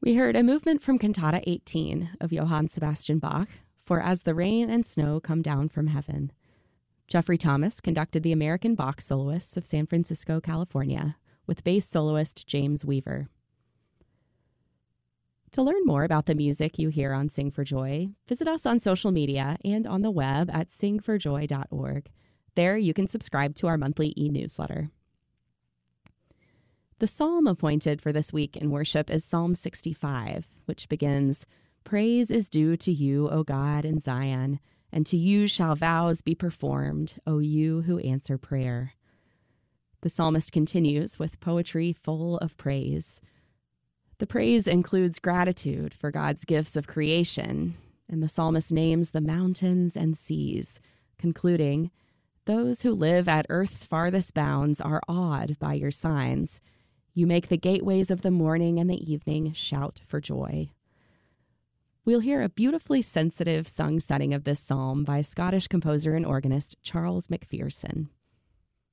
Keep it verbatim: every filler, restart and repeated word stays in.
We heard a movement from Cantata eighteen of Johann Sebastian Bach, For As the Rain and Snow Come Down from Heaven. Jeffrey Thomas conducted the American Bach Soloists of San Francisco, California, with bass soloist James Weaver. To learn more about the music you hear on Sing for Joy, visit us on social media and on the web at sing for joy dot org. There you can subscribe to our monthly e-newsletter. The psalm appointed for this week in worship is Psalm sixty-five, which begins, "Praise is due to you, O God, in Zion, and to you shall vows be performed, O you who answer prayer." The psalmist continues with poetry full of praise. The praise includes gratitude for God's gifts of creation, and the psalmist names the mountains and seas, concluding, "Those who live at earth's farthest bounds are awed by your signs. You make the gateways of the morning and the evening shout for joy." We'll hear a beautifully sensitive sung setting of this psalm by Scottish composer and organist Charles McPherson.